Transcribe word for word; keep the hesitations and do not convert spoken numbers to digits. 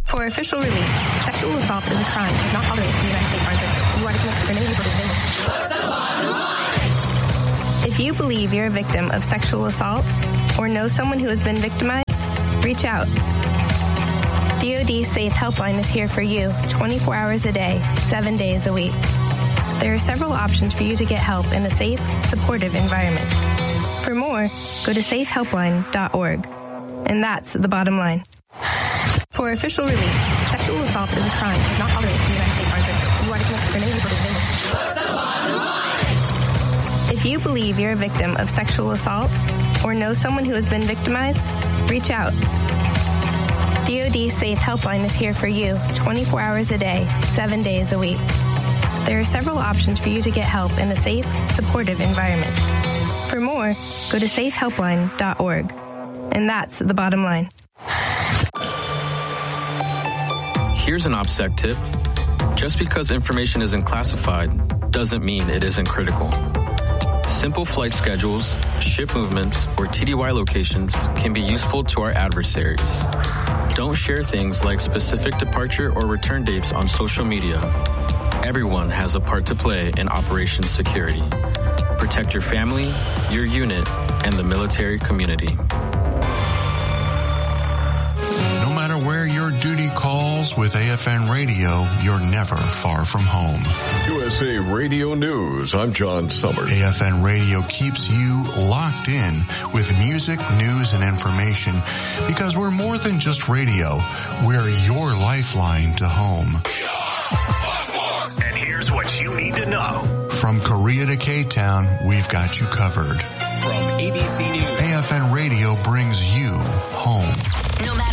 For official release, sexual assault is a crime and is not tolerated in the United States Armed Services. You are dismissed for no reason for What's the bottom line? If you believe you're a victim of sexual assault or know someone who has been victimized, reach out. D O D's Safe Helpline is here for you twenty-four hours a day, seven days a week. There are several options for you to get help in a safe, supportive environment. For more, go to safe helpline dot org. And that's the bottom line. For official release, sexual assault is a crime and is not tolerated in the United States Armed Services. You are dismissed for no reason for What's the bottom line? If you believe you're a victim of sexual assault or know someone who has been victimized, reach out. D O D's Safe Helpline is here for you twenty-four hours a day, seven days a week. There are several options for you to get help in a safe, supportive environment. For more, go to safe helpline dot org. And that's the bottom line. Here's an OPSEC tip. Just because information isn't classified doesn't mean it isn't critical. Simple flight schedules, ship movements, or T D Y locations can be useful to our adversaries. Don't share things like specific departure or return dates on social media. Everyone has a part to play in Operation Security. Protect your family, your unit, and the military community. No matter where your duty calls with A F N Radio, you're never far from home. U S A Radio News, I'm John Summers. A F N Radio keeps you locked in with music, news, and information because we're more than just radio. We're your lifeline to home. And here's what you need to know. From Korea to K-Town, we've got you covered. From A B C News, A F N Radio brings you home. No matter